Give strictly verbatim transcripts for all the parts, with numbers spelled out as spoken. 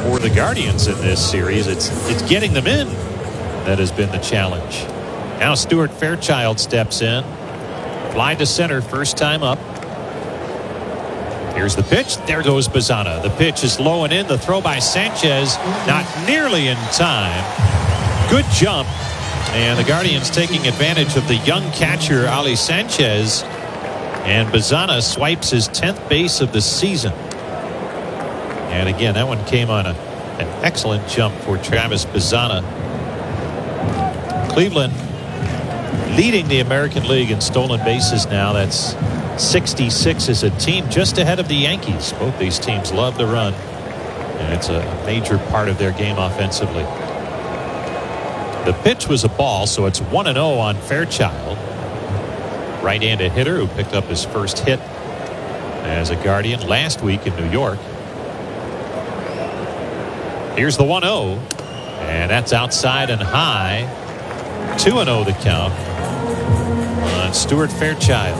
for the Guardians in this series. It's it's getting them in that has been the challenge. Now Stuart Fairchild steps in. Fly to center, first time up. Here's the pitch. There goes Bazzana. The pitch is low and in. The throw by Sanchez, not nearly in time. Good jump. And the Guardians taking advantage of the young catcher, Ali Sanchez. And Bazzana swipes his tenth base of the season. And again, that one came on a, an excellent jump for Travis Bazzana. Cleveland leading the American League in stolen bases now. That's sixty-six as a team, just ahead of the Yankees. Both these teams love to run, and it's a major part of their game offensively. The pitch was a ball, so it's one and oh on Fairchild. Right-handed hitter who picked up his first hit as a Guardian last week in New York. Here's the one oh, and that's outside and high. two and oh the count on Stuart Fairchild.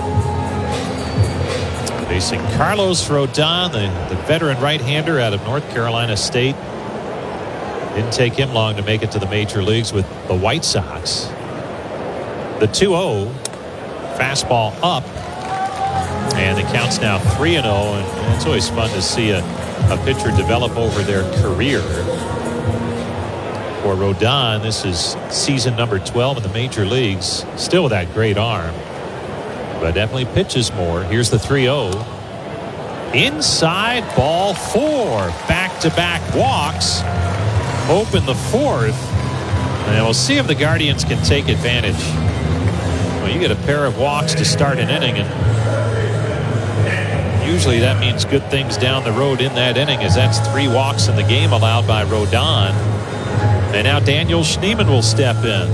Facing Carlos Rodon, the, the veteran right-hander out of North Carolina State. Didn't take him long to make it to the major leagues with the White Sox. The two oh, fastball up, and the count's now three and oh, and it's always fun to see a, a pitcher develop over their career. For Rodon, this is season number twelve in the major leagues. Still with that great arm, but definitely pitches more. Here's the three oh. Inside, ball four. Back-to-back walks. Open the fourth. And we'll see if the Guardians can take advantage. Well, you get a pair of walks to start an inning, and usually that means good things down the road in that inning, as that's three walks in the game allowed by Rodon. And now Daniel Schneemann will step in.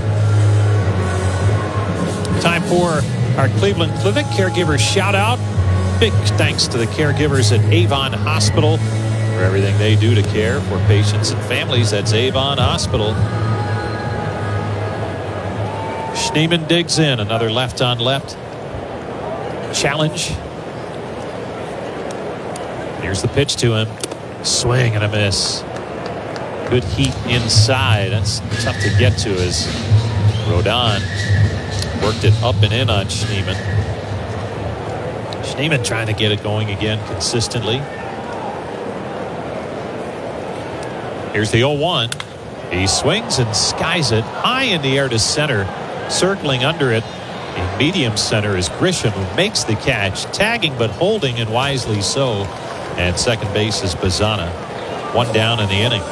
Time for our Cleveland Clinic caregiver shout out. Big thanks to the caregivers at Avon Hospital for everything they do to care for patients and families. That's Avon Hospital. Schneemann digs in. Another left on left challenge. Here's the pitch to him. Swing and a miss. Good heat inside. That's tough to get to as Rodon worked it up and in on Schneemann. Schneemann trying to get it going again consistently. Here's the oh one. He swings and skies it high in the air to center. Circling under it in medium center is Grisham, who makes the catch, tagging but holding, and wisely so. And second base is Bazzana. One down in the inning.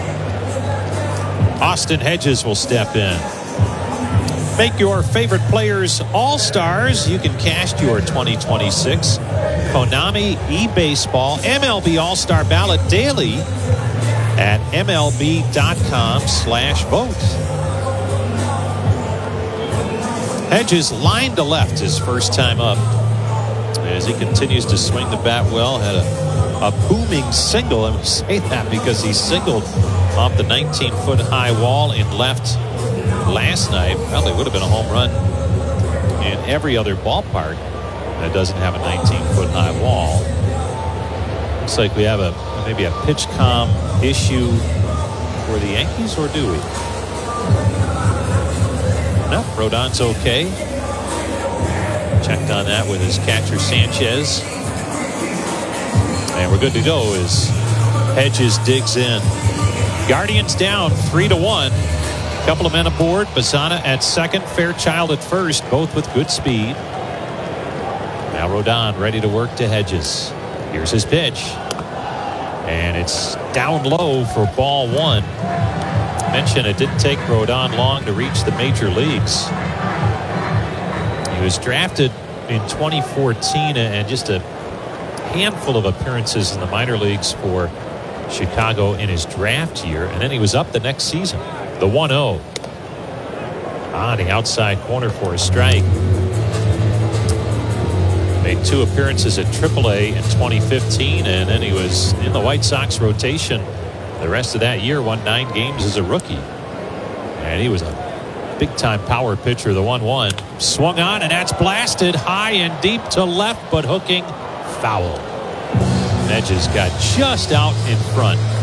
Austin Hedges will step in. Make your favorite players all-stars. You can cast your twenty twenty-six Konami eBaseball M L B All-Star Ballot daily at M L B dot com slash vote. Hedges line to left his first time up as he continues to swing the bat well. Had a, a booming single, and we say that because he singled off the nineteen foot high wall in left last night. Probably would have been a home run in every other ballpark that doesn't have a nineteen foot high wall. Looks like we have a maybe a pitch com issue for the Yankees, or do we? No, Rodon's okay. Checked on that with his catcher Sanchez. And we're good to go as Hedges digs in. Guardians down three to one. Couple of men aboard. Bazzana at second, Fairchild at first, both with good speed. Now Rodon ready to work to Hedges. Here's his pitch. And it's down low for ball one. Mentioned it didn't take Rodon long to reach the major leagues. He was drafted in twenty fourteen, and just a handful of appearances in the minor leagues for Chicago in his draft year, and then he was up the next season. The one oh on the outside corner for a strike. Made two appearances at triple A in twenty fifteen, and then he was in the White Sox rotation the rest of that year. Won nine games as a rookie, and he was a big-time power pitcher. The one one swung on, and that's blasted high and deep to left, but hooking foul. Hedges got just out in front.